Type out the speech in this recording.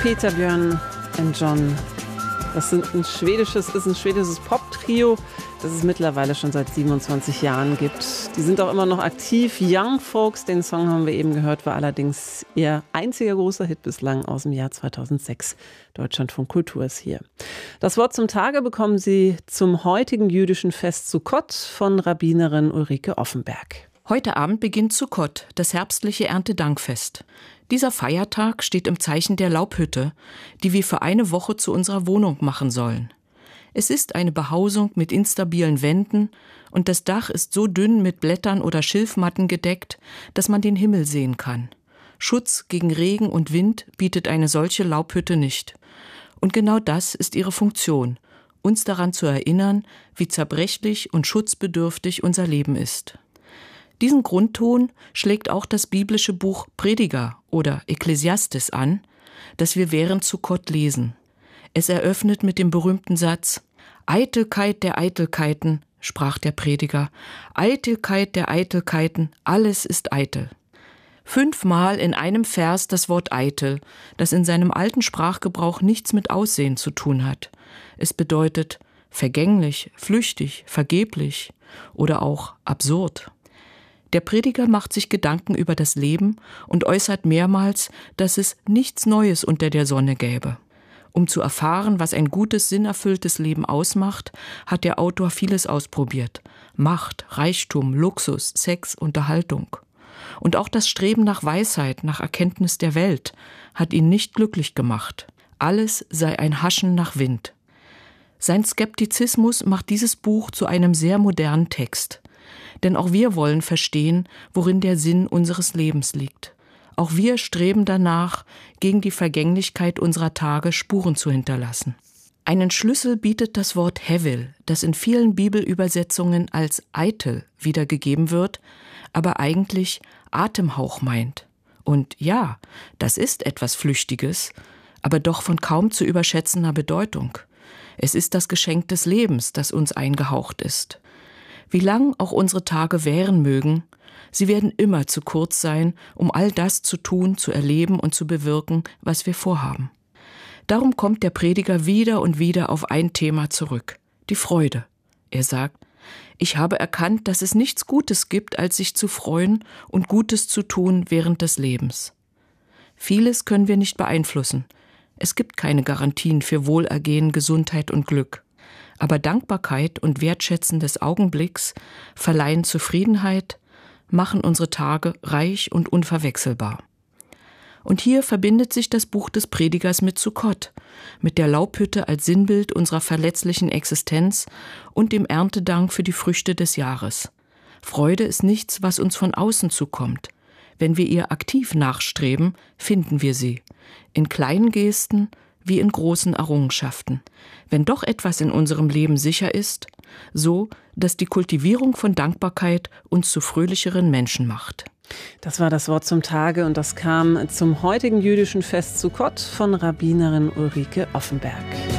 Peter, Björn und John. Das ist ein schwedisches Pop-Trio, das es mittlerweile schon seit 27 Jahren gibt. Die sind auch immer noch aktiv. Young Folks, den Song haben wir eben gehört, war allerdings ihr einziger großer Hit bislang aus dem Jahr 2006. Deutschlandfunk Kultur ist hier. Das Wort zum Tage bekommen Sie zum heutigen jüdischen Fest Sukkot von Rabbinerin Ulrike Offenberg. Heute Abend beginnt Sukkot, das herbstliche Erntedankfest. Dieser Feiertag steht im Zeichen der Laubhütte, die wir für eine Woche zu unserer Wohnung machen sollen. Es ist eine Behausung mit instabilen Wänden und das Dach ist so dünn mit Blättern oder Schilfmatten gedeckt, dass man den Himmel sehen kann. Schutz gegen Regen und Wind bietet eine solche Laubhütte nicht. Und genau das ist ihre Funktion, uns daran zu erinnern, wie zerbrechlich und schutzbedürftig unser Leben ist. Diesen Grundton schlägt auch das biblische Buch Prediger oder Ekklesiastes an, das wir während Sukkot lesen. Es eröffnet mit dem berühmten Satz: Eitelkeit der Eitelkeiten, sprach der Prediger, Eitelkeit der Eitelkeiten, alles ist eitel. 5-mal in einem Vers das Wort eitel, das in seinem alten Sprachgebrauch nichts mit Aussehen zu tun hat. Es bedeutet vergänglich, flüchtig, vergeblich oder auch absurd. Der Prediger macht sich Gedanken über das Leben und äußert mehrmals, dass es nichts Neues unter der Sonne gäbe. Um zu erfahren, was ein gutes, sinnerfülltes Leben ausmacht, hat der Autor vieles ausprobiert. Macht, Reichtum, Luxus, Sex, Unterhaltung. Und auch das Streben nach Weisheit, nach Erkenntnis der Welt hat ihn nicht glücklich gemacht. Alles sei ein Haschen nach Wind. Sein Skeptizismus macht dieses Buch zu einem sehr modernen Text. Denn auch wir wollen verstehen, worin der Sinn unseres Lebens liegt. Auch wir streben danach, gegen die Vergänglichkeit unserer Tage Spuren zu hinterlassen. Einen Schlüssel bietet das Wort Hevel, das in vielen Bibelübersetzungen als eitel wiedergegeben wird, aber eigentlich Atemhauch meint. Und ja, das ist etwas Flüchtiges, aber doch von kaum zu überschätzender Bedeutung. Es ist das Geschenk des Lebens, das uns eingehaucht ist. Wie lang auch unsere Tage währen mögen, sie werden immer zu kurz sein, um all das zu tun, zu erleben und zu bewirken, was wir vorhaben. Darum kommt der Prediger wieder und wieder auf ein Thema zurück: die Freude. Er sagt: Ich habe erkannt, dass es nichts Gutes gibt, als sich zu freuen und Gutes zu tun während des Lebens. Vieles können wir nicht beeinflussen. Es gibt keine Garantien für Wohlergehen, Gesundheit und Glück. Aber Dankbarkeit und Wertschätzen des Augenblicks verleihen Zufriedenheit, machen unsere Tage reich und unverwechselbar. Und hier verbindet sich das Buch des Predigers mit Sukkot, mit der Laubhütte als Sinnbild unserer verletzlichen Existenz und dem Erntedank für die Früchte des Jahres. Freude ist nichts, was uns von außen zukommt. Wenn wir ihr aktiv nachstreben, finden wir sie. In kleinen Gesten wie in großen Errungenschaften. Wenn doch etwas in unserem Leben sicher ist, so, dass die Kultivierung von Dankbarkeit uns zu fröhlicheren Menschen macht. Das war das Wort zum Tage und das kam zum heutigen jüdischen Fest Sukkot von Rabbinerin Ulrike Offenberg.